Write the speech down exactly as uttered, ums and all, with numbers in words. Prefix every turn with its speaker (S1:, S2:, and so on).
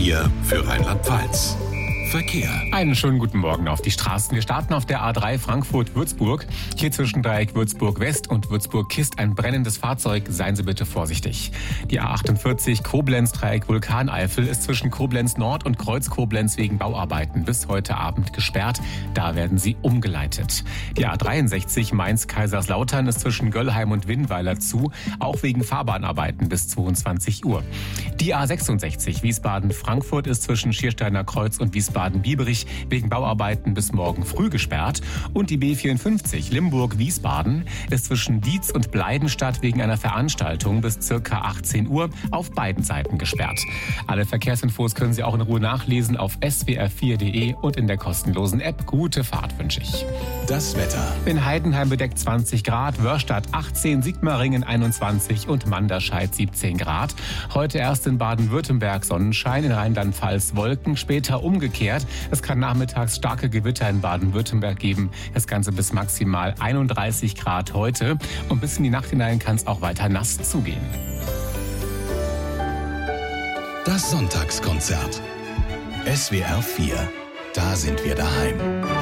S1: vier für Rheinland-Pfalz. Verkehr.
S2: Einen schönen guten Morgen auf die Straßen. Wir starten auf der A drei Frankfurt-Würzburg. Hier zwischen Dreieck Würzburg-West und Würzburg-Kist ein brennendes Fahrzeug. Seien Sie bitte vorsichtig. Die A achtundvierzig Koblenz-Dreieck Vulkaneifel ist zwischen Koblenz-Nord und Kreuz-Koblenz wegen Bauarbeiten bis heute Abend gesperrt. Da werden Sie umgeleitet. Die A dreiundsechzig Mainz-Kaiserslautern ist zwischen Göllheim und Winnweiler zu, auch wegen Fahrbahnarbeiten bis zweiundzwanzig Uhr. Die A sechsundsechzig Wiesbaden-Frankfurt ist zwischen Schiersteiner Kreuz und Wiesbaden-Bieberich wegen Bauarbeiten bis morgen früh gesperrt. Und die B vierundfünfzig Limburg-Wiesbaden ist zwischen Dietz und Bleidenstadt wegen einer Veranstaltung bis circa achtzehn Uhr auf beiden Seiten gesperrt. Alle Verkehrsinfos können Sie auch in Ruhe nachlesen auf s w r vier punkt d e und in der kostenlosen App. Gute Fahrt wünsche ich.
S1: Das Wetter.
S2: In Heidenheim bedeckt zwanzig Grad, Wörstadt achtzehn, Sigmaringen einundzwanzig und Manderscheid siebzehn Grad. Heute erst in Baden-Württemberg Sonnenschein, in Rheinland-Pfalz Wolken, später umgekehrt. Es kann nachmittags starke Gewitter in Baden-Württemberg geben. Das Ganze bis maximal einunddreißig Grad heute. Und bis in die Nacht hinein kann es auch weiter nass zugehen.
S1: Das Sonntagskonzert. S W R vier. Da sind wir daheim.